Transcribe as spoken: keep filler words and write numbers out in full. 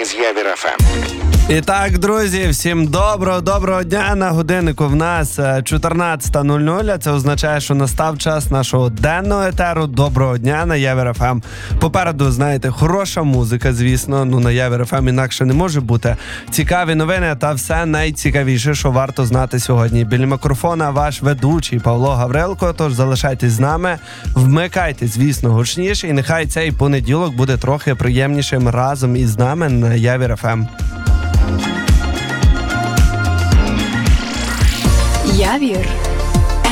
із Явір еф ем. І так, друзі, всім доброго, доброго дня. На годиннику в нас чотирнадцята нуль нуль, а це означає, що настав час нашого денного етеру. Доброго дня на Явір еф ем. Попереду, знаєте, хороша музика, звісно, ну на Явір еф ем інакше не може бути. Цікаві новини та все найцікавіше, що варто знати сьогодні. Біля мікрофона ваш ведучий Павло Гаврилко, тож залишайтесь з нами, вмикайте, звісно, гучніше, і нехай цей понеділок буде трохи приємнішим разом із нами на Явір еф ем. Явір